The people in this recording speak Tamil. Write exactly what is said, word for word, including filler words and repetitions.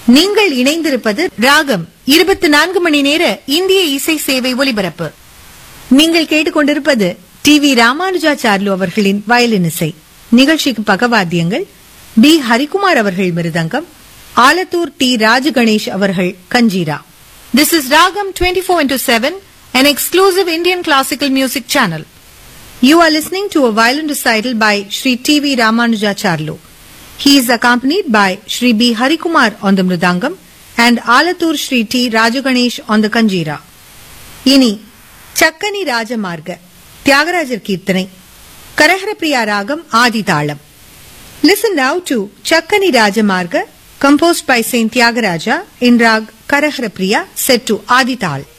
நீங்கள் இணைந்திருப்பது ராகம் இருபத்தி நான்கு மணி நேர இந்திய இசை சேவை ஒலிபரப்பு. நீங்கள் கேட்டுக்கொண்டிருப்பது டி வி ராமானுஜாச்சார்லு அவர்களின் வயலின் இசை. நிகழ்ச்சிக்கு பக்கவாத்தியங்கள் பி ஹரிகுமார் அவர்கள் மிருதங்கம், ஆலத்தூர் டி ராஜகணேஷ் அவர்கள் kanjira. This is Ragam twenty-four into seven, an exclusive Indian classical music channel. You are listening to a violin recital by Shri T V Ramanujacharlu. He is accompanied by Shri B Harikumar on the mridangam and Alathur Shri T Rajaganesh on the kanjira. Ini Chakkani Rajamarga Tyagarajar Kirtanai Karaharapriya Ragam Adithalam. Listen now to Chakkani Rajamarga composed by Saint Tyagaraja in Rag Karaharapriya set to Adithal.